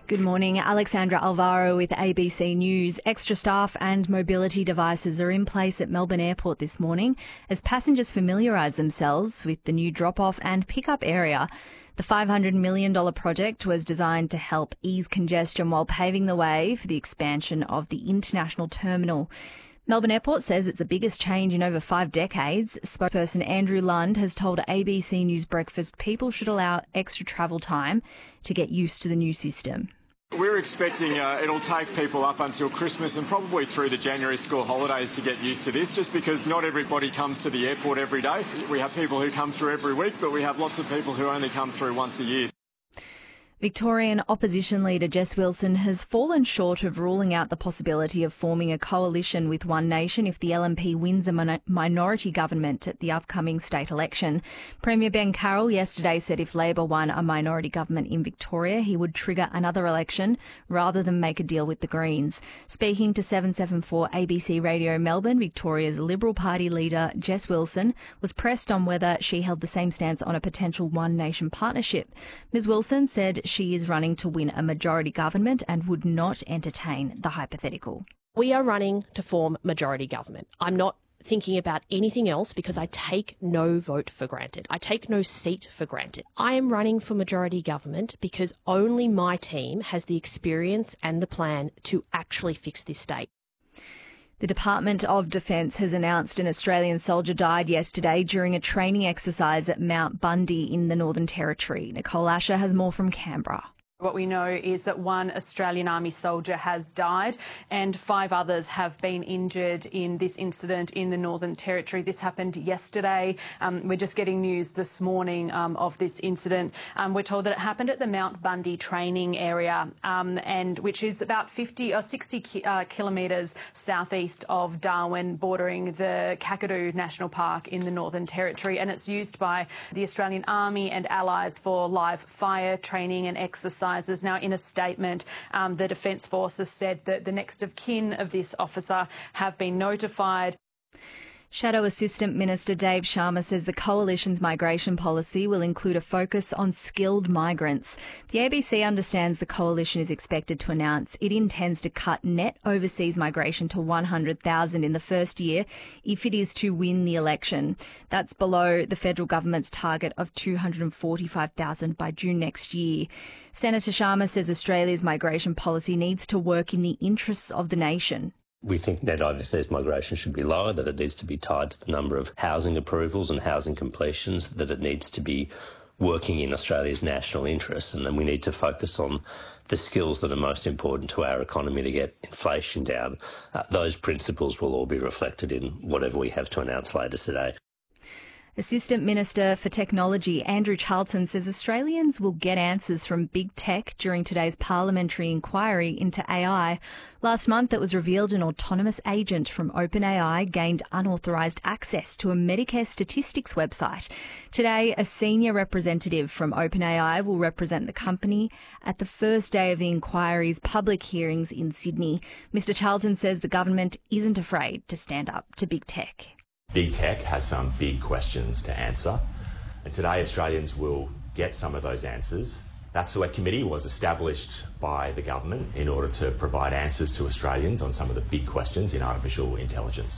Good morning. Alexandra Alvaro with ABC News. Extra staff and mobility devices are in place at Melbourne Airport this morning as passengers familiarise themselves with the new drop-off and pick-up area. The $500 million project was designed to help ease congestion while paving the way for the expansion of the international terminal. Melbourne Airport says it's the biggest change in over 5 decades. Spokesperson Andrew Lund has told ABC News Breakfast people should allow extra travel time to get used to the new system. We're expecting it'll take people up until Christmas and probably through the January school holidays to get used to this, just because not everybody comes to the airport every day. We have people who come through every week, but we have lots of people who only come through once a year. Victorian opposition leader Jess Wilson has fallen short of ruling out the possibility of forming a coalition with One Nation if the LNP wins a minority government at the upcoming state election. Premier Ben Carroll yesterday said if Labor won a minority government in Victoria, he would trigger another election rather than make a deal with the Greens. Speaking to 774 ABC Radio Melbourne, Victoria's Liberal Party leader Jess Wilson was pressed on whether she held the same stance on a potential One Nation partnership. Ms Wilson said she is running to win a majority government and would not entertain the hypothetical. We are running to form majority government. I'm not thinking about anything else because I take no vote for granted. I take no seat for granted. I am running for majority government because only my team has the experience and the plan to actually fix this state. The Department of Defence has announced an Australian soldier died yesterday during a training exercise at Mount Bundy in the Northern Territory. Nicole Asher has more from Canberra. What we know is that one Australian Army soldier has died and 5 others have been injured in this incident in the Northern Territory. This happened yesterday. We're just getting news this morning of this incident. We're told that it happened at the Mount Bundy training area, and which is about 50 or 60 kilometres southeast of Darwin, bordering the Kakadu National Park in the Northern Territory. And it's used by the Australian Army and allies for live fire training and exercise. Now, in a statement, the Defence Forces said that the next of kin of this officer have been notified. Shadow Assistant Minister Dave Sharma says the Coalition's migration policy will include a focus on skilled migrants. The ABC understands the Coalition is expected to announce it intends to cut net overseas migration to 100,000 in the first year if it is to win the election. That's below the federal government's target of 245,000 by June next year. Senator Sharma says Australia's migration policy needs to work in the interests of the nation. We think net overseas migration should be lower, that it needs to be tied to the number of housing approvals and housing completions, that it needs to be working in Australia's national interests, and then we need to focus on the skills that are most important to our economy to get inflation down. Those principles will all be reflected in whatever we have to announce later today. Assistant Minister for Technology Andrew Charlton says Australians will get answers from big tech during today's parliamentary inquiry into AI. Last month it was revealed an autonomous agent from OpenAI gained unauthorised access to a Medicare statistics website. Today, a senior representative from OpenAI will represent the company at the first day of the inquiry's public hearings in Sydney. Mr Charlton says the government isn't afraid to stand up to big tech. Big tech has some big questions to answer, and today Australians will get some of those answers. That select committee was established by the government in order to provide answers to Australians on some of the big questions in artificial intelligence.